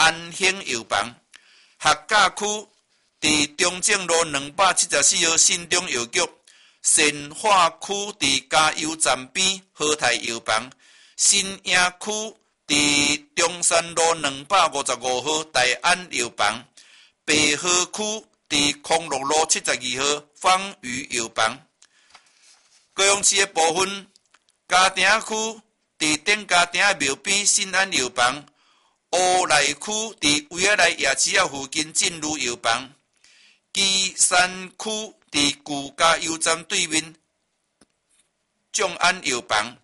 安兴药房。客家区伫中正路274号信中药局。善化区伫加油站边和泰药房。新营区伫中山路255号大安药房。北河区伫康乐路72号方宇药房。高雄市的部分，嘉定区伫顶嘉定庙边新安药房。乌来区伫维也纳夜市仔附近进入药房。基山区伫旧加油站对面众安药房。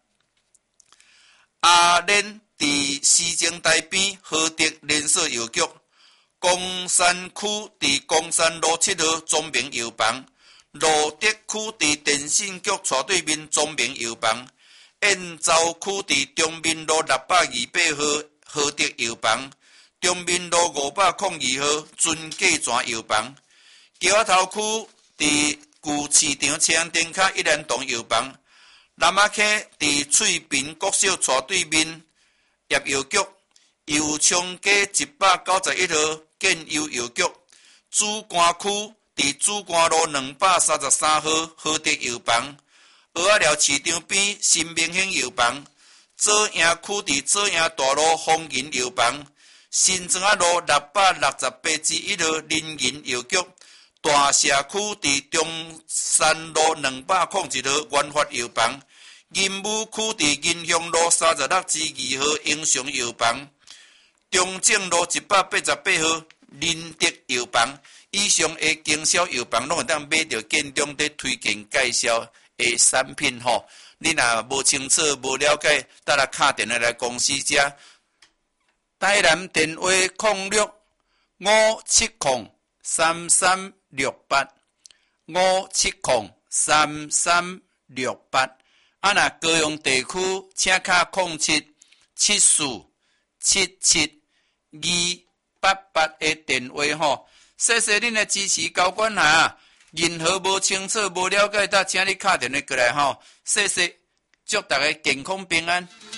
阿莲伫西正台边和德连锁药局。公山区伫公山路7号中明药房。罗德区伫电信局斜对面中明药房。燕州区伫中民路628号和德药房。中民路502号尊贵泉药房。桥仔头区伫旧市场车顶卡一兰洞药房。南仔溪伫翠屏国小斜对面叶药局。油昌街191号建油药局。主干区伫主干路233号和德药房。蚵仔寮市场边新明兴药房。左营区伫左营大路丰银药房。新庄仔路668-1号林银药局。大社区伫中山路201号元发药房。银武区伫银乡路36-2号英雄药房。中正路188号林德药房。以上的经销药房拢会当买到建中在推荐介绍的产品吼。你若无清楚、无了解，得来敲电话来公司遮。台南电话0657033368，57033368。啊，若高雄地区，请卡07777288的电话吼。谢谢恁的支持，高管啊！任何无清楚、无了解，请你敲电话过来吼。谢谢，祝大家健康平安。